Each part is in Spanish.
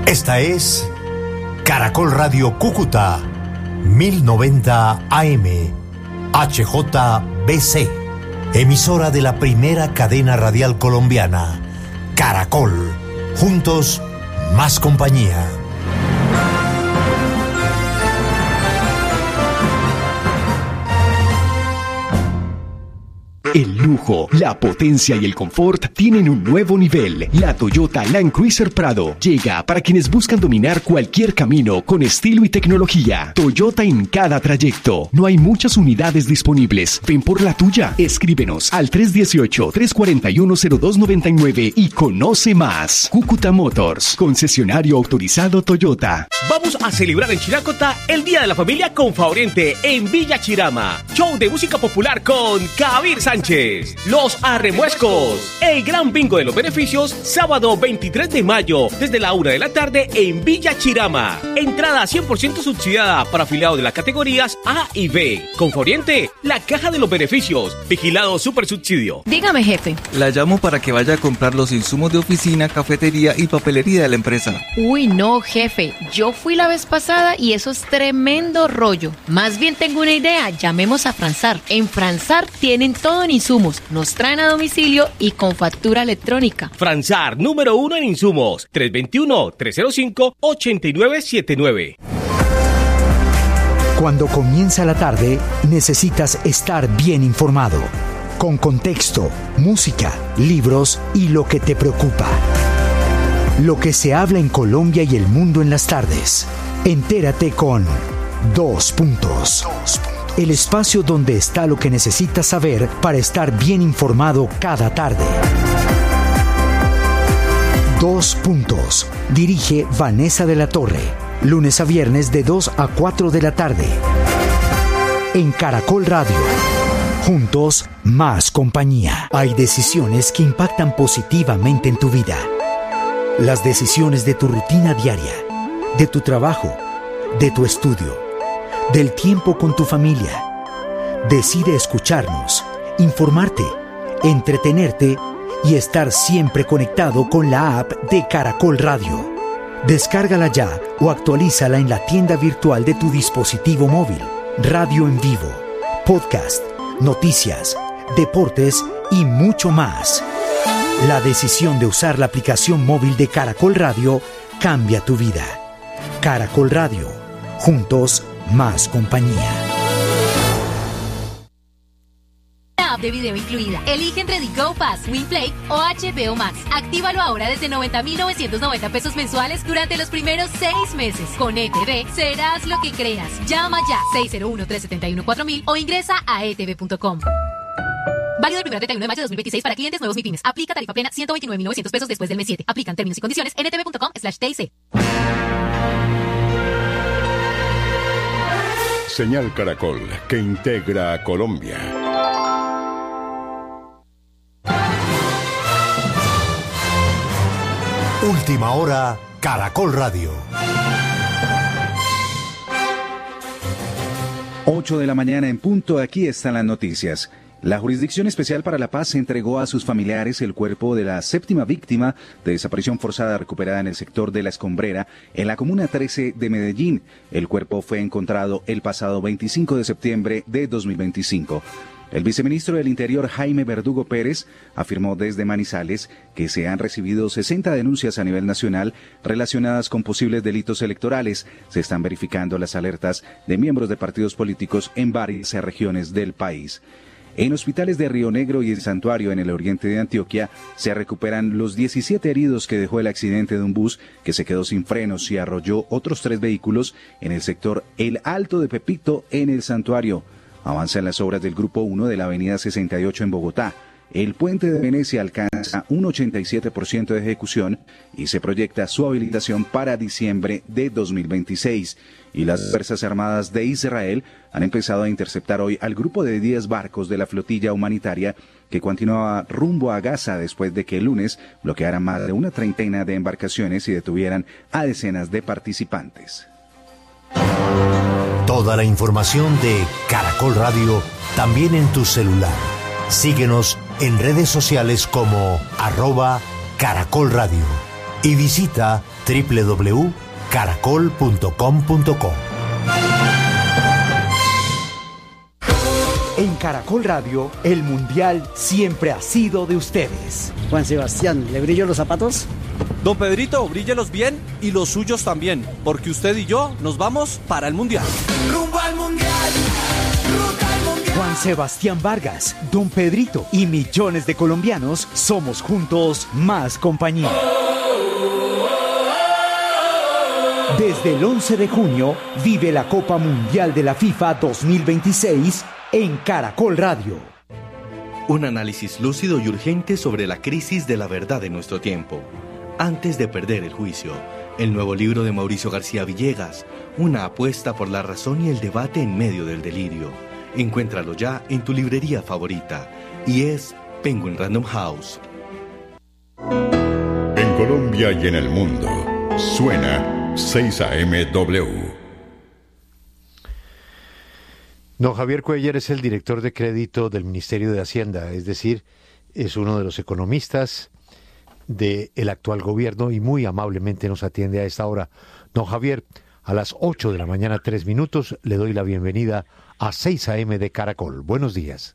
Esta es Caracol Radio Cúcuta, 1090 AM, HJBC, emisora de la primera cadena radial colombiana, Caracol. Juntos, más compañía. El lujo, la potencia y el confort tienen un nuevo nivel. La Toyota Land Cruiser Prado llega para quienes buscan dominar cualquier camino con estilo y tecnología. Toyota en cada trayecto. No hay muchas unidades disponibles. Ven por la tuya. Escríbenos al 318-341-0299 y conoce más. Cúcuta Motors, concesionario autorizado Toyota. Vamos a celebrar en Chiracota el Día de la Familia con Favorente en Villa Chirama. Show de música popular con Kabir Sánchez. Los Arremuescos, el gran bingo de los beneficios, sábado 23 de mayo, desde la 1 de la tarde en Villa Chirama. Entrada 100% subsidiada para afiliados de las categorías A y B. Con Foriente, la caja de los beneficios, vigilado super subsidio. Dígame, jefe. La llamo para que vaya a comprar los insumos de oficina, cafetería y papelería de la empresa. Uy, no, jefe. Yo fui la vez pasada y eso es tremendo rollo. Más bien tengo una idea. Llamemos a Fransar. En Fransar tienen todo en insumos, nos traen a domicilio y con factura electrónica. Fransar, número 1 en insumos, 321-305-8979. Cuando comienza la tarde, necesitas estar bien informado, con contexto, música, libros y lo que te preocupa. Lo que se habla en Colombia y el mundo en las tardes. Entérate con 2 puntos. El espacio donde está lo que necesitas saber para estar bien informado cada tarde. 2 puntos. Dirige Vanessa de la Torre. Lunes a viernes de 2 a 4 de la tarde. En Caracol Radio. Juntos, más compañía. Hay decisiones que impactan positivamente en tu vida. Las decisiones de tu rutina diaria, de tu trabajo, de tu estudio, del tiempo con tu familia. Decide escucharnos, informarte, entretenerte y estar siempre conectado con la app de Caracol Radio. Descárgala ya o actualízala en la tienda virtual de tu dispositivo móvil. Radio en vivo, podcast, noticias, deportes y mucho más. La decisión de usar la aplicación móvil de Caracol Radio cambia tu vida. Caracol Radio. Juntos, más compañía. App de video incluida. Elige entre The Go Pass, WinPlay o HBO Max. Actívalo ahora desde 90,990 pesos mensuales durante los primeros 6 meses. Con ETV serás lo que creas. Llama ya 601-371-4000 o ingresa a etv.com. Válido el 1 al 31 de mayo de 2026 para clientes nuevos MIPYMES. Aplica tarifa plena 129,900 pesos después del mes 7. Aplican términos y condiciones en etv.com/TIC. Señal Caracol, que integra a Colombia. Última hora, Caracol Radio. 8 de la mañana en punto, aquí están las noticias. La Jurisdicción Especial para la Paz entregó a sus familiares el cuerpo de la 7ª víctima de desaparición forzada recuperada en el sector de La Escombrera, en la Comuna 13 de Medellín. El cuerpo fue encontrado el pasado 25 de septiembre de 2025. El viceministro del Interior, Jaime Verdugo Pérez, afirmó desde Manizales que se han recibido 60 denuncias a nivel nacional relacionadas con posibles delitos electorales. Se están verificando las alertas de miembros de partidos políticos en varias regiones del país. En hospitales de Río Negro y el Santuario en el oriente de Antioquia se recuperan los 17 heridos que dejó el accidente de un bus que se quedó sin frenos y arrolló otros 3 vehículos en el sector El Alto de Pepito en el Santuario. Avanzan las obras del Grupo 1 de la Avenida 68 en Bogotá. El puente de Venecia alcanza un 87% de ejecución y se proyecta su habilitación para diciembre de 2026. Y las Fuerzas Armadas de Israel han empezado a interceptar hoy al grupo de 10 barcos de la flotilla humanitaria que continuaba rumbo a Gaza después de que el lunes bloquearan más de una treintena de embarcaciones y detuvieran a decenas de participantes. Toda la información de Caracol Radio también en tu celular. Síguenos en redes sociales como @Caracol Radio y visita www.caracol.com.co. En Caracol Radio, el Mundial siempre ha sido de ustedes. Juan Sebastián, ¿le brillo los zapatos? Don Pedrito, bríllelos bien y los suyos también, porque usted y yo nos vamos para el Mundial. ¡Rumbo al Mundial! ¡Ruta al Mundial! Juan Sebastián Vargas, Don Pedrito y millones de colombianos somos juntos más compañía. Desde el 11 de junio, vive la Copa Mundial de la FIFA 2026 en Caracol Radio. Un análisis lúcido y urgente sobre la crisis de la verdad de nuestro tiempo. Antes de perder el juicio, el nuevo libro de Mauricio García Villegas, una apuesta por la razón y el debate en medio del delirio. Encuéntralo ya en tu librería favorita y es Penguin Random House. En Colombia y en el mundo, suena 6AMW. Don Javier Cuellar es el director de crédito del Ministerio de Hacienda, es decir, es uno de los economistas del actual gobierno y muy amablemente nos atiende a esta hora. Don Javier, a las 8 de la mañana, 3 minutos, le doy la bienvenida a 6 AM de Caracol. Buenos días.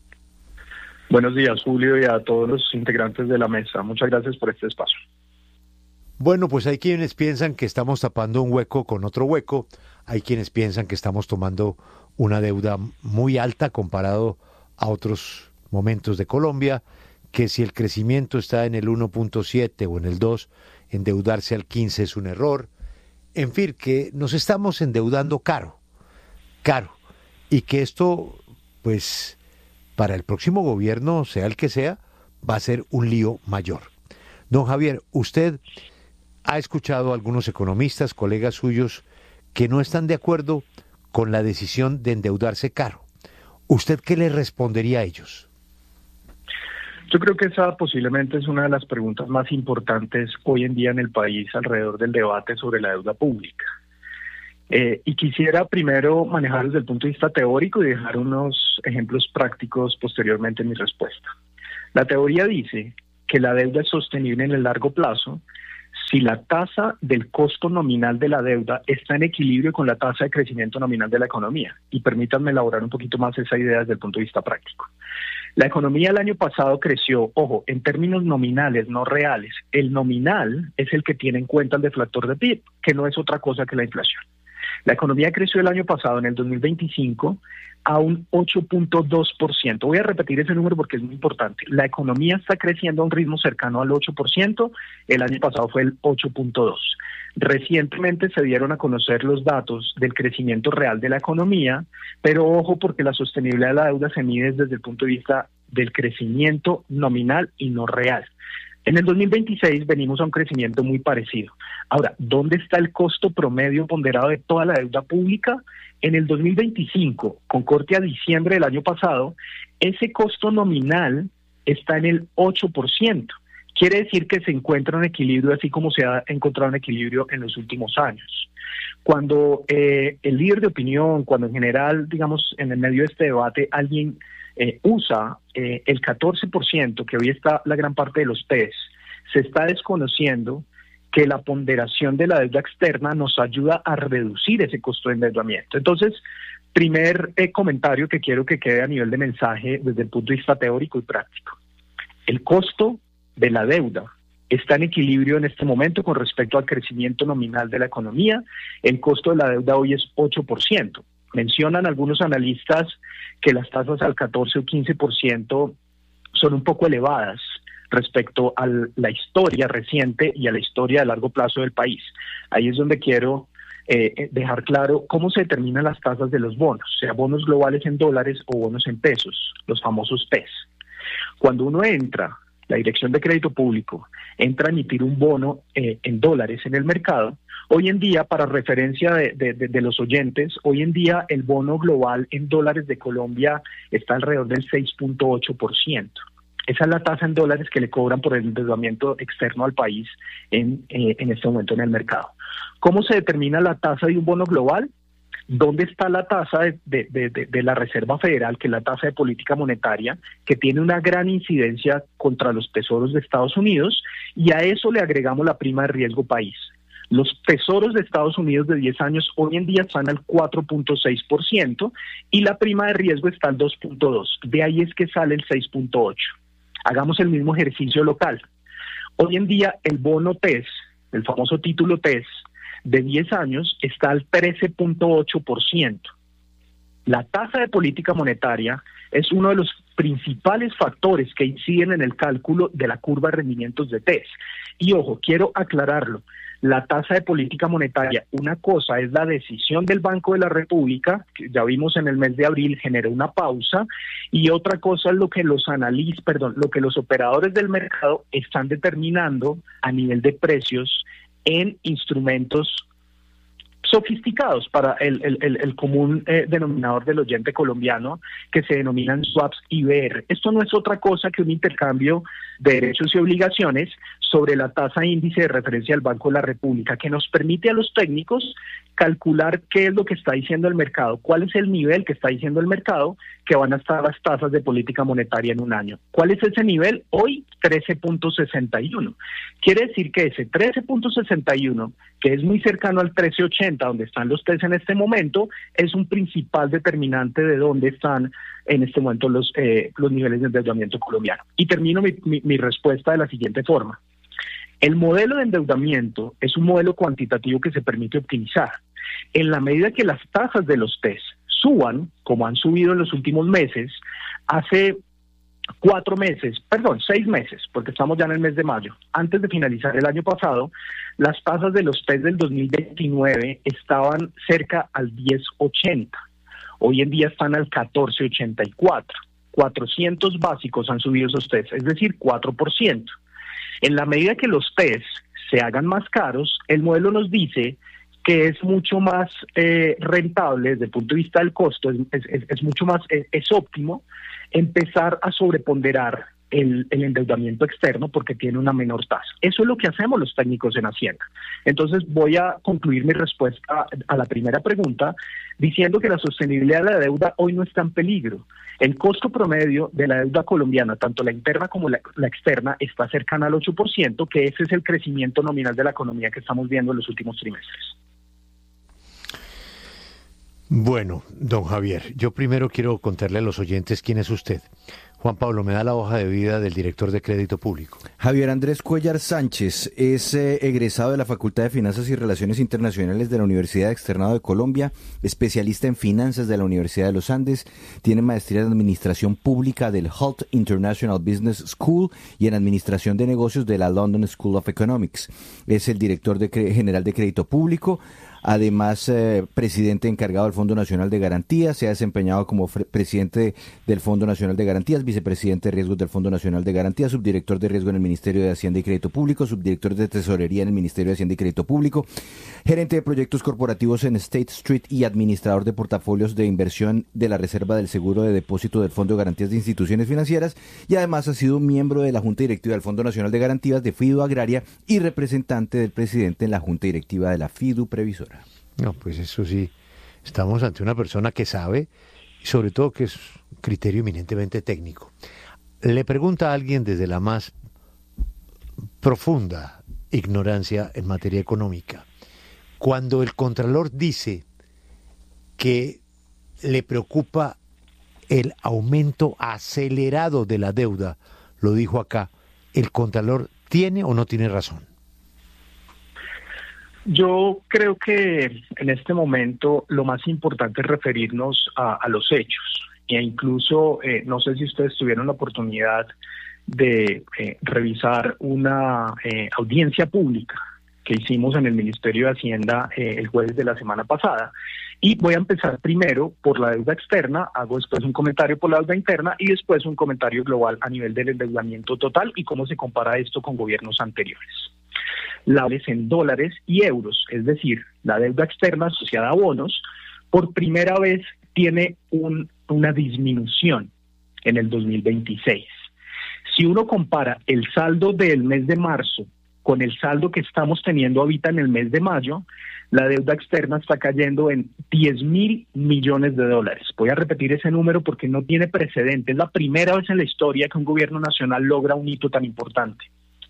Buenos días, Julio, y a todos los integrantes de la mesa. Muchas gracias por este espacio. Bueno, pues hay quienes piensan que estamos tapando un hueco con otro hueco, hay quienes piensan que estamos tomando una deuda muy alta comparado a otros momentos de Colombia, que si el crecimiento está en el 1.7 o en el 2, endeudarse al 15 es un error. En fin, que nos estamos endeudando caro, y que esto, pues, para el próximo gobierno, sea el que sea, va a ser un lío mayor. Don Javier, usted ha escuchado a algunos economistas, colegas suyos, que no están de acuerdo con la decisión de endeudarse caro. ¿Usted qué le respondería a ellos? Yo creo que esa posiblemente es una de las preguntas más importantes hoy en día en el país alrededor del debate sobre la deuda pública. Y quisiera primero manejar desde el punto de vista teórico y dejar unos ejemplos prácticos posteriormente en mi respuesta. La teoría dice que la deuda es sostenible en el largo plazo si la tasa del costo nominal de la deuda está en equilibrio con la tasa de crecimiento nominal de la economía. Y permítanme elaborar un poquito más esa idea desde el punto de vista práctico. La economía el año pasado creció, ojo, en términos nominales, no reales. El nominal es el que tiene en cuenta el deflactor de PIB, que no es otra cosa que la inflación. La economía creció el año pasado, en el 2025, a un 8.2%. Voy a repetir ese número porque es muy importante. La economía está creciendo a un ritmo cercano al 8%, el año pasado fue el 8.2%. Recientemente se dieron a conocer los datos del crecimiento real de la economía, pero ojo porque la sostenibilidad de la deuda se mide desde el punto de vista del crecimiento nominal y no real. En el 2026 venimos a un crecimiento muy parecido. Ahora, ¿dónde está el costo promedio ponderado de toda la deuda pública? En el 2025, con corte a diciembre del año pasado, ese costo nominal está en el 8%. Quiere decir que se encuentra un equilibrio, así como se ha encontrado un equilibrio en los últimos años. Cuando el líder de opinión, cuando en general, digamos, en el medio de este debate, alguien usa el 14%, que hoy está la gran parte de los PES, se está desconociendo que la ponderación de la deuda externa nos ayuda a reducir ese costo de endeudamiento. Entonces, primer comentario que quiero que quede a nivel de mensaje desde el punto de vista teórico y práctico. El costo de la deuda está en equilibrio en este momento con respecto al crecimiento nominal de la economía. El costo de la deuda hoy es 8%. Mencionan algunos analistas que las tasas al 14 o 15% son un poco elevadas respecto a la historia reciente y a la historia de largo plazo del país. Ahí es donde quiero dejar claro cómo se determinan las tasas de los bonos, sea bonos globales en dólares o bonos en pesos, los famosos PES. Cuando uno entra, la Dirección de Crédito Público, entra a emitir un bono en dólares en el mercado, hoy en día, para referencia de los oyentes, hoy en día el bono global en dólares de Colombia está alrededor del 6.8%. Esa es la tasa en dólares que le cobran por el endeudamiento externo al país en este momento en el mercado. ¿Cómo se determina la tasa de un bono global? ¿Dónde está la tasa de la Reserva Federal, que es la tasa de política monetaria, que tiene una gran incidencia contra los tesoros de Estados Unidos? Y a eso le agregamos la prima de riesgo país. Los tesoros de Estados Unidos de 10 años hoy en día están al 4.6% y la prima de riesgo está al 2.2%. De ahí es que sale el 6.8%. Hagamos el mismo ejercicio local. Hoy en día el bono TES, el famoso título TES, de 10 años está al 13.8%. La tasa de política monetaria es uno de los principales factores que inciden en el cálculo de la curva de rendimientos de TES. Y ojo, quiero aclararlo, la tasa de política monetaria, una cosa es la decisión del Banco de la República, que ya vimos en el mes de abril generó una pausa, y otra cosa es lo que los operadores del mercado están determinando a nivel de precios en instrumentos sofisticados para el común denominador del oyente colombiano, que se denominan swaps IBR. Esto no es otra cosa que un intercambio de derechos y obligaciones sobre la tasa índice de referencia del Banco de la República, que nos permite a los técnicos calcular qué es lo que está diciendo el mercado, cuál es el nivel que está diciendo el mercado que van a estar las tasas de política monetaria en un año. ¿Cuál es ese nivel? Hoy 13.61. Quiere decir que ese 13.61, que es muy cercano al 13.80, donde están los TES en este momento, es un principal determinante de dónde están en este momento los niveles de endeudamiento colombiano. Y termino mi respuesta de la siguiente forma. El modelo de endeudamiento es un modelo cuantitativo que se permite optimizar. En la medida que las tasas de los TES suban, como han subido en los últimos meses, hace 6 meses, porque estamos ya en el mes de mayo, antes de finalizar el año pasado, las tasas de los TES del 2029 estaban cerca al 10.80. Hoy en día están al 14.84. 400 básicos han subido esos TES, es decir, 4%. En la medida que los TES se hagan más caros, el modelo nos dice que es mucho más rentable desde el punto de vista del costo, es mucho más, es óptimo empezar a sobreponderar el endeudamiento externo porque tiene una menor tasa. Eso es lo que hacemos los técnicos en Hacienda. Entonces voy a concluir mi respuesta a la primera pregunta diciendo que la sostenibilidad de la deuda hoy no está en peligro. El costo promedio de la deuda colombiana, tanto la interna como la externa, está cercana al 8%, que ese es el crecimiento nominal de la economía que estamos viendo en los últimos trimestres. Bueno, don Javier, yo primero quiero contarle a los oyentes quién es usted. Juan Pablo, me da la hoja de vida del director de Crédito Público. Javier Andrés Cuellar Sánchez es egresado de la Facultad de Finanzas y Relaciones Internacionales de la Universidad Externado de Colombia, especialista en finanzas de la Universidad de los Andes, tiene maestría en Administración Pública del Hult International Business School y en Administración de Negocios de la London School of Economics. Es el director general de Crédito Público. Además, presidente encargado del Fondo Nacional de Garantías, se ha desempeñado como presidente del Fondo Nacional de Garantías, vicepresidente de riesgos del Fondo Nacional de Garantías, subdirector de riesgo en el Ministerio de Hacienda y Crédito Público, subdirector de Tesorería en el Ministerio de Hacienda y Crédito Público, gerente de proyectos corporativos en State Street y administrador de portafolios de inversión de la Reserva del Seguro de Depósito del Fondo de Garantías de Instituciones Financieras y además ha sido miembro de la Junta Directiva del Fondo Nacional de Garantías de Fidu Agraria y representante del presidente en la Junta Directiva de la Fidu Previsora. No, pues eso sí, estamos ante una persona que sabe y sobre todo que es criterio eminentemente técnico. Le pregunta a alguien desde la más profunda ignorancia en materia económica. Cuando el Contralor dice que le preocupa el aumento acelerado de la deuda, lo dijo acá, ¿el Contralor tiene o no tiene razón? Yo creo que en este momento lo más importante es referirnos a los hechos e incluso no sé si ustedes tuvieron la oportunidad de revisar una audiencia pública que hicimos en el Ministerio de Hacienda el jueves de la semana pasada. Y voy a empezar primero por la deuda externa, hago después un comentario por la deuda interna y después un comentario global a nivel del endeudamiento total y cómo se compara esto con gobiernos anteriores. La en dólares y euros, es decir, la deuda externa asociada a bonos, por primera vez tiene una disminución en el 2026. Si uno compara el saldo del mes de marzo con el saldo que estamos teniendo ahorita en el mes de mayo, la deuda externa está cayendo en 10.000 millones de dólares. Voy a repetir ese número porque no tiene precedente. Es la primera vez en la historia que un gobierno nacional logra un hito tan importante.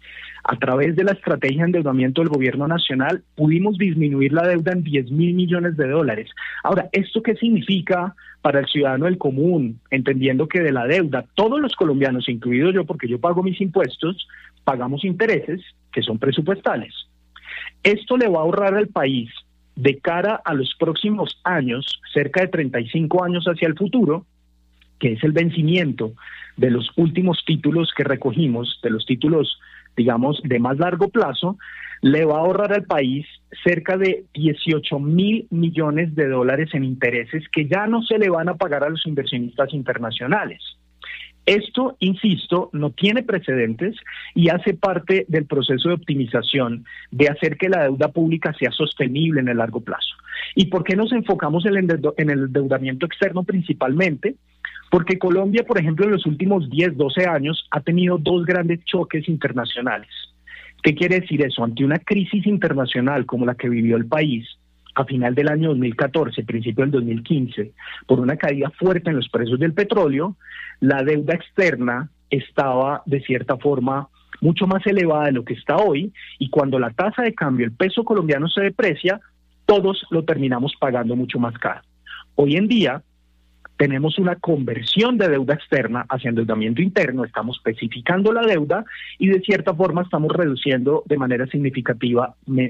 A través de la estrategia de endeudamiento del gobierno nacional, pudimos disminuir la deuda en 10.000 millones de dólares. Ahora, ¿esto qué significa para el ciudadano del común? Entendiendo que de la deuda, todos los colombianos, incluido yo, porque yo pago mis impuestos, pagamos intereses que son presupuestales. Esto le va a ahorrar al país, de cara a los próximos años, cerca de 35 años hacia el futuro, que es el vencimiento de los últimos títulos que recogimos, de los títulos, digamos, de más largo plazo, le va a ahorrar al país cerca de 18.000 millones de dólares en intereses que ya no se le van a pagar a los inversionistas internacionales. Esto, insisto, no tiene precedentes y hace parte del proceso de optimización de hacer que la deuda pública sea sostenible en el largo plazo. ¿Y por qué nos enfocamos en el endeudamiento externo principalmente? Porque Colombia, por ejemplo, en los últimos 10, 12 años ha tenido dos grandes choques internacionales. ¿Qué quiere decir eso? Ante una crisis internacional como la que vivió el país a final del año 2014, principio del 2015, por una caída fuerte en los precios del petróleo, la deuda externa estaba, de cierta forma, mucho más elevada de lo que está hoy, y cuando la tasa de cambio, el peso colombiano se deprecia, todos lo terminamos pagando mucho más caro. Hoy en día tenemos una conversión de deuda externa hacia endeudamiento interno, estamos especificando la deuda y de cierta forma estamos reduciendo de manera significativa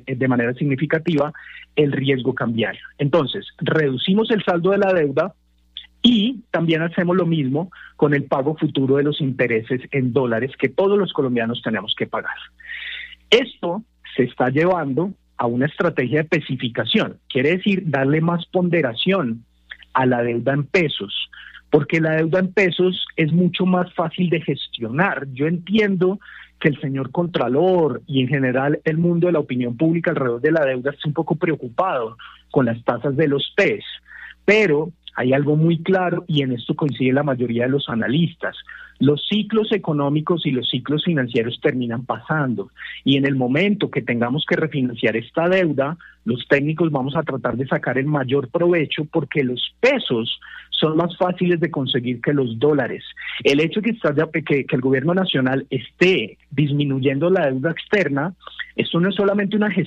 el riesgo cambiario. Entonces, reducimos el saldo de la deuda y también hacemos lo mismo con el pago futuro de los intereses en dólares que todos los colombianos tenemos que pagar. Esto se está llevando a una estrategia de especificación, quiere decir darle más ponderación a la deuda en pesos, porque la deuda en pesos es mucho más fácil de gestionar. Yo entiendo que el señor Contralor y en general el mundo de la opinión pública alrededor de la deuda está un poco preocupado con las tasas de los PES, pero hay algo muy claro y en esto coincide la mayoría de los analistas. Los ciclos económicos y los ciclos financieros terminan pasando y en el momento que tengamos que refinanciar esta deuda, los técnicos vamos a tratar de sacar el mayor provecho porque los pesos son más fáciles de conseguir que los dólares. El hecho que el gobierno nacional esté disminuyendo la deuda externa, esto no es solamente una gestión